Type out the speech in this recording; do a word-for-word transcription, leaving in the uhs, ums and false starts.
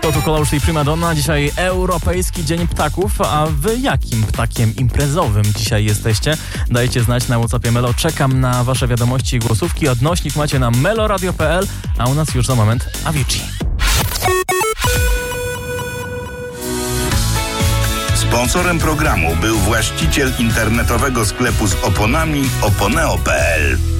To tu Colors i Prima Donna. Dzisiaj Europejski Dzień Ptaków. A wy jakim ptakiem imprezowym dzisiaj jesteście? Dajcie znać na WhatsAppie Melo. Czekam na wasze wiadomości i głosówki. Odnośnik macie na meloradio kropka p l, a u nas już za moment Avicii. Sponsorem programu był właściciel internetowego sklepu z oponami oponeo kropka p l.